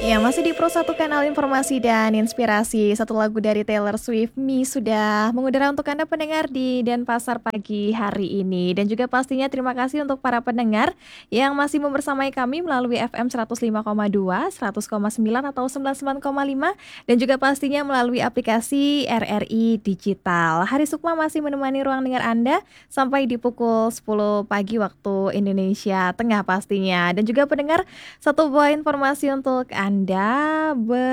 Ya, masih di Pro 1 kanal informasi dan inspirasi. Satu lagu dari Taylor Swift, Me, sudah mengudara untuk Anda pendengar di Denpasar pagi hari ini. Dan juga pastinya terima kasih untuk para pendengar yang masih membersamai kami melalui FM 105,2, 100,9 atau 99,5. Dan juga pastinya melalui aplikasi RRI Digital. Hari Sukma masih menemani ruang dengar Anda sampai di pukul 10 pagi waktu Indonesia Tengah pastinya. Dan juga pendengar, satu buah informasi untuk Anda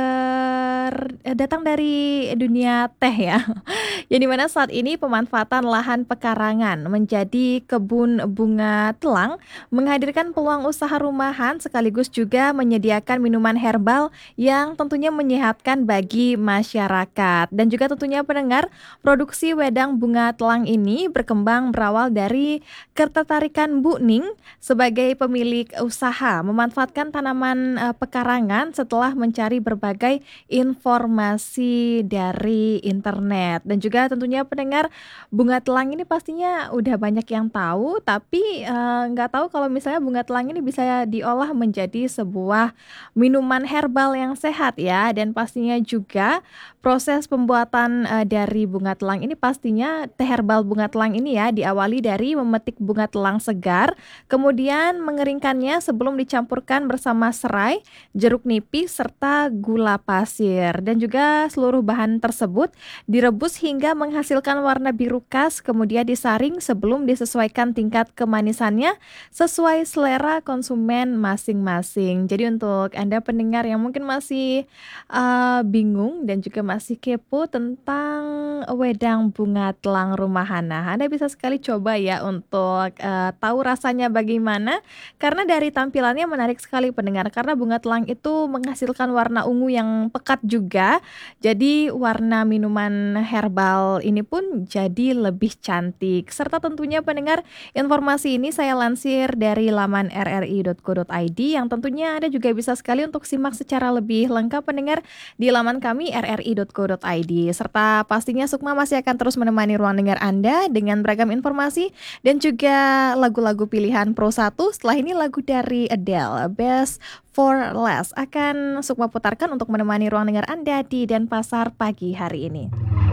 datang dari dunia teh ya. Yang dimana saat ini pemanfaatan lahan pekarangan menjadi kebun bunga telang menghadirkan peluang usaha rumahan sekaligus juga menyediakan minuman herbal yang tentunya menyehatkan bagi masyarakat. Dan juga tentunya pendengar, produksi wedang bunga telang ini berkembang berawal dari ketertarikan Bu Ning sebagai pemilik usaha memanfaatkan tanaman pekarangan setelah mencari berbagai informasi dari internet. Dan juga tentunya pendengar, bunga telang ini pastinya udah banyak yang tahu, tapi nggak tahu kalau misalnya bunga telang ini bisa diolah menjadi sebuah minuman herbal yang sehat ya. Dan pastinya juga proses pembuatan dari bunga telang ini pastinya teh herbal bunga telang ini ya diawali dari memetik bunga telang segar, kemudian mengeringkannya sebelum dicampurkan bersama serai, jeruk nipis, serta gula pasir. Dan juga seluruh bahan tersebut direbus hingga menghasilkan warna biru khas, kemudian disaring sebelum disesuaikan tingkat kemanisannya sesuai selera konsumen masing-masing. Jadi untuk Anda pendengar yang mungkin masih bingung dan juga masih kepo tentang wedang bunga telang rumahan, nah Anda bisa sekali coba ya untuk tahu rasanya bagaimana. Karena dari tampilannya menarik sekali pendengar, karena bunga telang itu menghasilkan warna ungu yang pekat juga. Jadi warna minuman herbal ini pun jadi lebih cantik. Serta tentunya pendengar, informasi ini saya lansir dari laman rri.co.id yang tentunya Anda juga bisa sekali untuk simak secara lebih lengkap pendengar di laman kami rri.co.id. Serta pastinya Sukma masih akan terus menemani ruang dengar Anda dengan beragam informasi dan juga lagu-lagu pilihan Pro 1. Setelah ini lagu dari Adele, Best for Last, akan Sukma putarkan untuk menemani ruang dengar Anda di Denpasar pagi hari ini.